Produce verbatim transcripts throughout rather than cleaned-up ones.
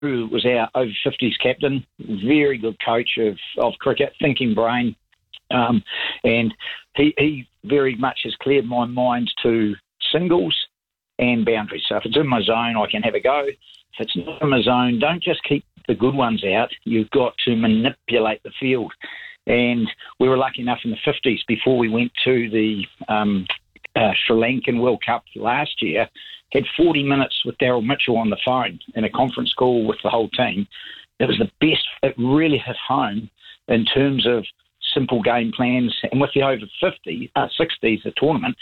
who was our over fifties captain, very good coach of, of cricket, thinking brain, um, and he, he very much has cleared my mind to singles and boundaries. So if it's in my zone, I can have a go. If it's not in my zone, don't just keep the good ones out. You've got to manipulate the field. And we were lucky enough in the fifties, before we went to the um, uh, Sri Lankan World Cup last year, had forty minutes with Daryl Mitchell on the phone in a conference call with the whole team. It was the best. It really hit home in terms of simple game plans. And with the over fifty, uh, sixties, the tournament,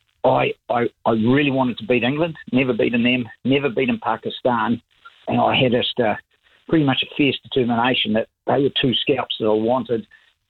I, I I really wanted to beat England, never beaten them, never beaten Pakistan. And I had just uh, pretty much a fierce determination that they were two scalps that I wanted.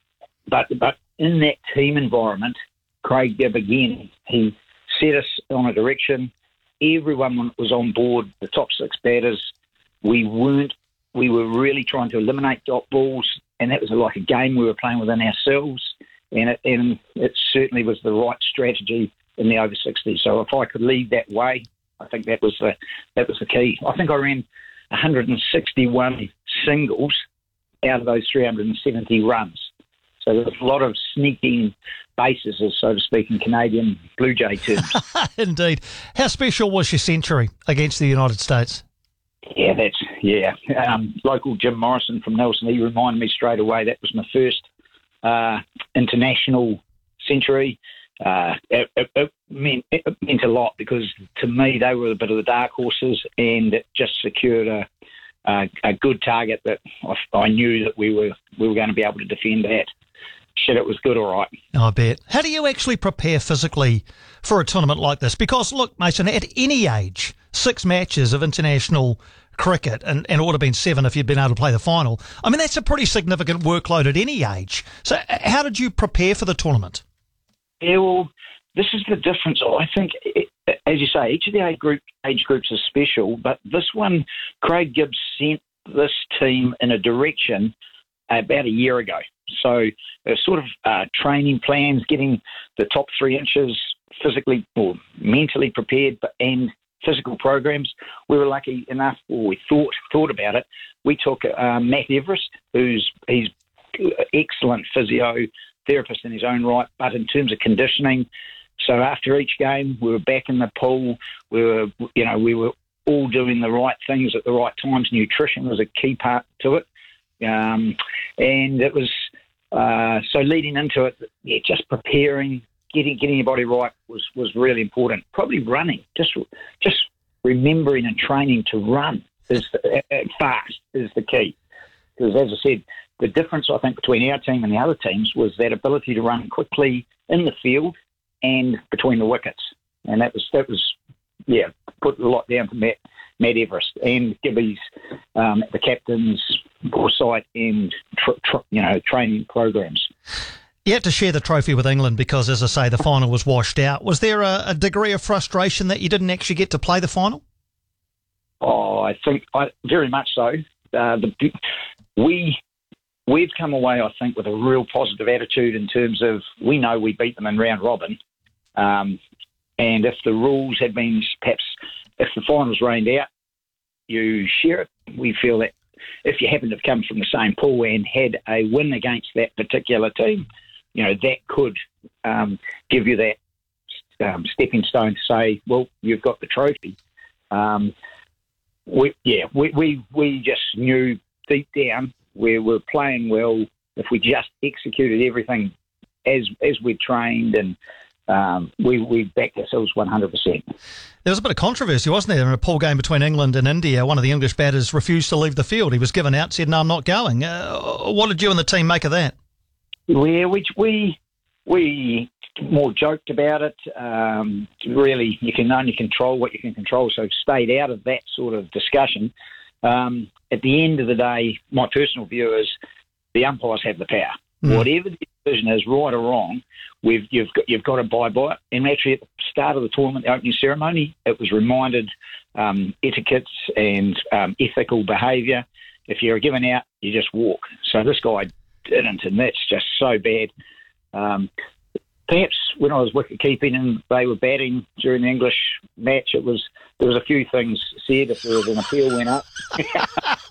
But but in that team environment, Craig Gibb again, he set us on a direction. Everyone was on board, the top six batters. We weren't, we were really trying to eliminate dot balls, and that was like a game we were playing within ourselves. And it, and it certainly was the right strategy in the over sixties. So if I could lead that way, I think that was the that was the key. I think I ran one hundred sixty-one singles out of those three hundred seventy runs. So there's a lot of sneaking bases, so to speak, in Canadian Blue Jay terms. Indeed. How special was your century against the United States? Yeah, that's, yeah. Um, local Jim Morrison from Nelson, he reminded me straight away that was my first uh, international century. Uh, it, it, it, meant, it meant a lot, because to me they were a bit of the dark horses, and it just secured a, a, a good target that I, I knew that we were we were going to be able to defend that. Shit, it was good, all right. I bet. How do you actually prepare physically for a tournament like this? Because, look, Mason, at any age, six matches of international cricket, and, and it would have been seven if you'd been able to play the final. I mean, that's a pretty significant workload at any age. So how did you prepare for the tournament? Yeah, well, this is the difference. I think, it, as you say, each of the age, group, age groups is special, but this one, Craig Gibbs sent this team in a direction about a year ago. So uh, sort of uh, training plans, getting the top three inches physically or mentally prepared, but and physical programs. We were lucky enough, or we thought thought about it. We took uh, Matt Everest, who's he's excellent physiotherapist in his own right, but in terms of conditioning. So after each game, we were back in the pool. We were, you know, we were all doing the right things at the right times. Nutrition was a key part to it. Um, and it was, uh, so leading into it, yeah, just preparing, getting getting your body right was, was really important. Probably running, just just remembering and training to run is the, uh, fast is the key. Because as I said, the difference I think between our team and the other teams was that ability to run quickly in the field and between the wickets. And that was, that was yeah, put a lot down to Matt, Matt Everest and Gibby's, um, the captain's foresight and tr- tr- you know training programs. You had to share the trophy with England because, as I say, the final was washed out. Was there a, a degree of frustration that you didn't actually get to play the final? Oh, I think I, very much so. Uh, the, we we've come away, I think, with a real positive attitude in terms of we know we beat them in round robin, um, and if the rules had been perhaps if the finals rained out, you share it. We feel that if you happen to have come from the same pool and had a win against that particular team, you know, that could um, give you that um, stepping stone to say, well, you've got the trophy. Um, we, yeah, we, we, we just knew deep down we were playing well. If we just executed everything as as we trained, and um, we, we backed ourselves one hundred percent. There was a bit of controversy, wasn't there, in a pool game between England and India? One of the English batters refused to leave the field. He was given out, said, no, I'm not going. Uh, what did you and the team make of that? Yeah, we we, we more joked about it. Um, really, you can only control what you can control, so stayed out of that sort of discussion. Um, at the end of the day, my personal view is the umpires have the power. Mm. Whatever the decision is, right or wrong, we've you've got you've got to abide by it. And actually, at the start of the tournament, the opening ceremony, it was reminded um, etiquettes and um, ethical behaviour. If you're given out, you just walk. So this guy didn't, and that's just so bad. Um, perhaps when I was wicket keeping and they were batting during the English match, it was there was a few things said if there was an appeal went up.